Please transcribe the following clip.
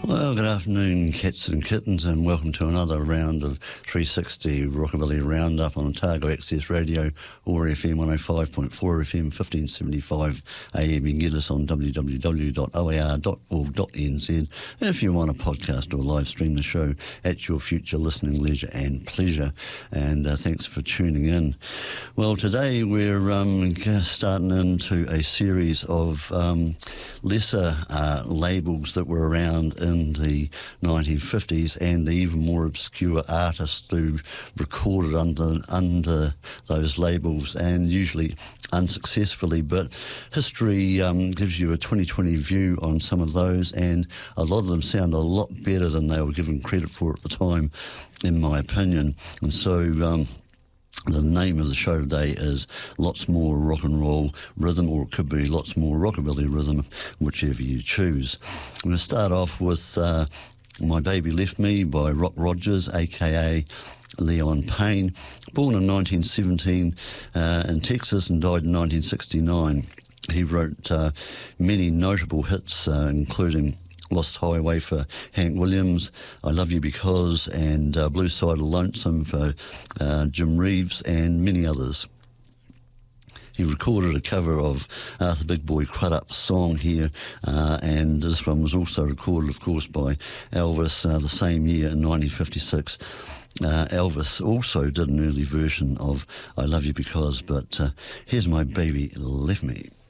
Well, good afternoon, cats and kittens, and welcome to another round of 360 Rockabilly Roundup on Otago Access Radio, or FM 105.4 FM, 1575 AM. You can get us on www.oar.org.nz if you want to podcast or live stream the show at your future listening leisure and pleasure. And thanks for tuning in. Well, today we're starting into a series of lesser labels that were around in the 1950s, and the even more obscure artists who recorded under those labels, and usually unsuccessfully. But history gives you a 2020 view on some of those, and a lot of them sound a lot better than they were given credit for at the time, in my opinion. And so the name of the show today is Lots More Rock and Roll Rhythm, or it could be Lots More Rockabilly Rhythm, whichever you choose. I'm going to start off with My Baby Left Me by Rock Rogers, a.k.a. Leon Payne, born in 1917 in Texas and died in 1969. He wrote many notable hits, including Lost Highway for Hank Williams, I Love You Because, and Blue Side of Lonesome for Jim Reeves, and many others. He recorded a cover of Arthur Big Boy Crudup's song here, and this one was also recorded, of course, by Elvis the same year in 1956. Elvis also did an early version of I Love You Because, but here's My Baby Left Me.